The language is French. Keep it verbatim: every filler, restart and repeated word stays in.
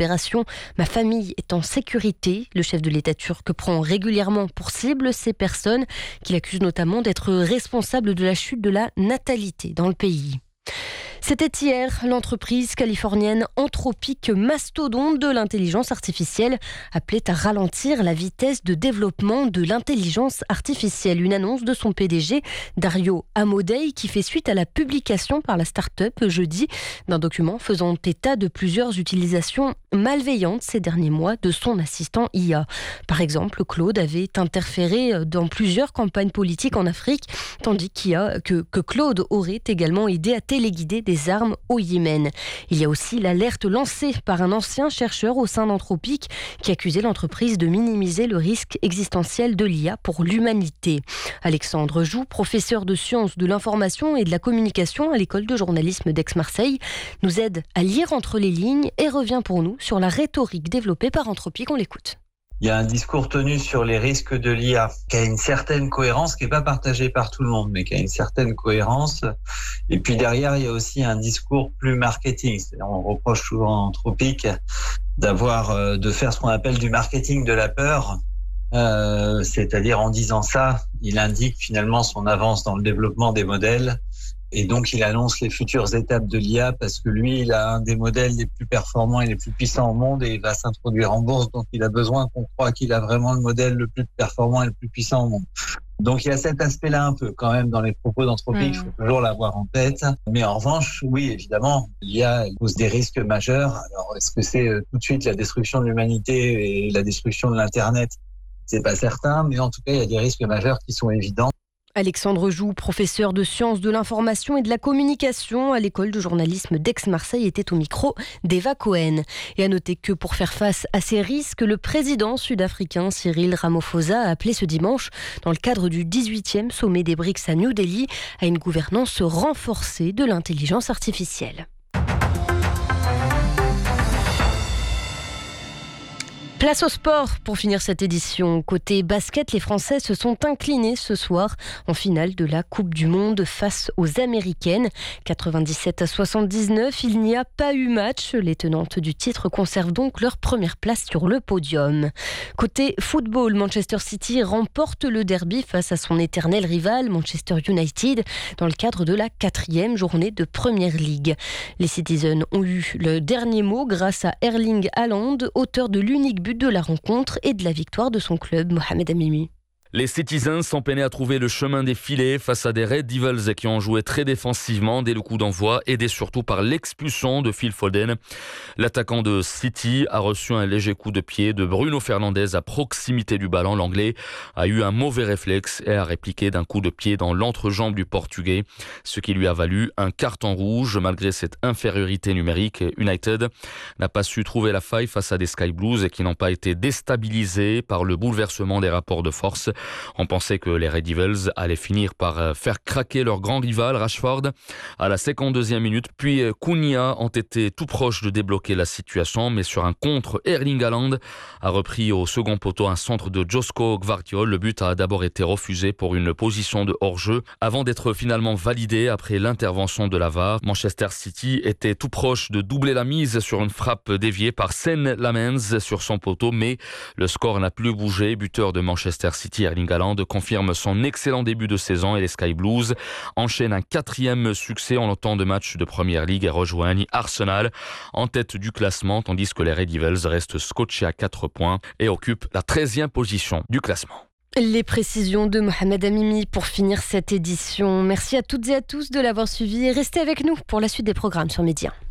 l'opération. Ma famille est en sécurité. Le chef de l'État turc prend régulièrement pour cible ces personnes qu'il accuse notamment d'être responsables de la chute de la natalité dans le pays. C'était hier, l'entreprise californienne Anthropic, mastodonte de l'intelligence artificielle, appelait à ralentir la vitesse de développement de l'intelligence artificielle. Une annonce de son P D G, Dario Amodei, qui fait suite à la publication par la start-up jeudi d'un document faisant état de plusieurs utilisations malveillantes ces derniers mois de son assistant I A. Par exemple, Claude avait interféré dans plusieurs campagnes politiques en Afrique, tandis qu'il y a, que, que Claude aurait également aidé à téléguider des armes au Yémen. Il y a aussi l'alerte lancée par un ancien chercheur au sein d'Anthropic qui accusait l'entreprise de minimiser le risque existentiel de l'I A pour l'humanité. Alexandre Joux, professeur de sciences de l'information et de la communication à l'école de journalisme d'Aix-Marseille, nous aide à lire entre les lignes et revient pour nous sur la rhétorique développée par Anthropic. On l'écoute. Il y a un discours tenu sur les risques de l'I A qui a une certaine cohérence, qui n'est pas partagée par tout le monde, mais qui a une certaine cohérence. Et puis derrière, il y a aussi un discours plus marketing. C'est-à-dire, on reproche souvent à Anthropic d'avoir, de faire ce qu'on appelle du marketing de la peur. Euh, c'est-à-dire, en disant ça, il indique finalement son avance dans le développement des modèles. Et donc, il annonce les futures étapes de l'I A parce que lui, il a un des modèles les plus performants et les plus puissants au monde et il va s'introduire en bourse. Donc, il a besoin qu'on croie qu'il a vraiment le modèle le plus performant et le plus puissant au monde. Donc, il y a cet aspect-là un peu quand même dans les propos d'Anthropic. Il mmh. faut toujours l'avoir en tête. Mais en revanche, oui, évidemment, l'I A pose des risques majeurs. Alors, est-ce que c'est tout de suite la destruction de l'humanité et la destruction de l'Internet ? C'est pas certain, mais en tout cas, il y a des risques majeurs qui sont évidents. Alexandre Joux, professeur de sciences de l'information et de la communication à l'école de journalisme d'Aix-Marseille, était au micro d'Eva Cohen. Et à noter que pour faire face à ces risques, le président sud-africain Cyril Ramaphosa a appelé ce dimanche, dans le cadre du dix-huitième sommet des BRICS à New Delhi, à une gouvernance renforcée de l'intelligence artificielle. Place au sport pour finir cette édition. Côté basket, les Français se sont inclinés ce soir en finale de la Coupe du Monde face aux Américaines. quatre-vingt-dix-sept à soixante-dix-neuf, il n'y a pas eu match. Les tenantes du titre conservent donc leur première place sur le podium. Côté football, Manchester City remporte le derby face à son éternel rival Manchester United dans le cadre de la quatrième journée de Premier League. Les Citizens ont eu le dernier mot grâce à Erling Haaland, auteur de l'unique but de la rencontre et de la victoire de son club, Mohamed Amimi. Les Citizens sont peinés à trouver le chemin des filets face à des Red Devils qui ont joué très défensivement dès le coup d'envoi, aidés surtout par l'expulsion de Phil Foden. L'attaquant de City a reçu un léger coup de pied de Bruno Fernandes à proximité du ballon. L'Anglais a eu un mauvais réflexe et a répliqué d'un coup de pied dans l'entrejambe du Portugais, ce qui lui a valu un carton rouge. Malgré cette infériorité numérique, United n'a pas su trouver la faille face à des Sky Blues qui n'ont pas été déstabilisés par le bouleversement des rapports de force. On pensait que les Red Devils allaient finir par faire craquer leur grand rival Rashford à la cinquante-deuxième minute, puis Cunha ont été tout proches de débloquer la situation, mais sur un contre, Erling Haaland a repris au second poteau un centre de Josko Gvardiol. Le but a d'abord été refusé pour une position de hors-jeu avant d'être finalement validé après l'intervention de la V A R. Manchester City était tout proche de doubler la mise sur une frappe déviée par Sen Lamens sur son poteau, mais le score n'a plus bougé. Buteur de Manchester City, Erling Haaland confirme son excellent début de saison et les Sky Blues enchaînent un quatrième succès en autant de matchs de Premier League et rejoignent Arsenal en tête du classement, tandis que les Red Devils restent scotchés à quatre points et occupent la treizième position du classement. Les précisions de Mohamed Amimi pour finir cette édition. Merci à toutes et à tous de l'avoir suivi et restez avec nous pour la suite des programmes sur Média.